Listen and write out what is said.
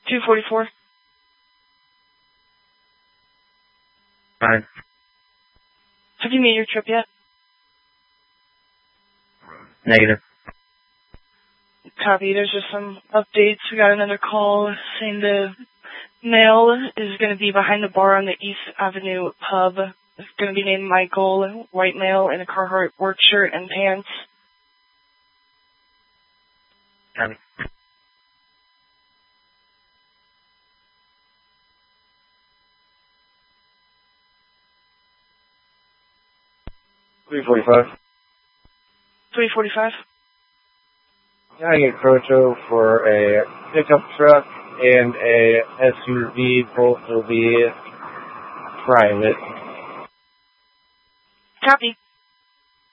244. Fine. Have you made your trip yet? Negative. Copy. There's just some updates. We got another call saying the male is going to be behind the bar on the East Avenue pub. It's going to be named Michael, white male in a Carhartt work shirt and pants. Copy. $345. 345. I get Croto for a pickup truck and a SUV. Both will be private. Copy.